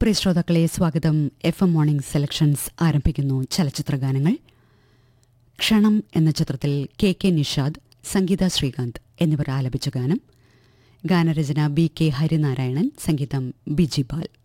പ്രിയ ശ്രോതാക്കളെ സ്വാഗതം. FM morning selections ആരംഭിക്കുന്നു. ചലച്ചിത്രഗാനങ്ങൾ. ക്ഷണം എന്ന ചിത്രത്തിൽ KK നിഷാദ്, സംഗീത ശ്രീകാന്ത് എന്നിവർ ആലപിച്ച ഗാനം. ഗാനരചന BK ഹരിനാരായണൻ, സംഗീതം BG പാൽ.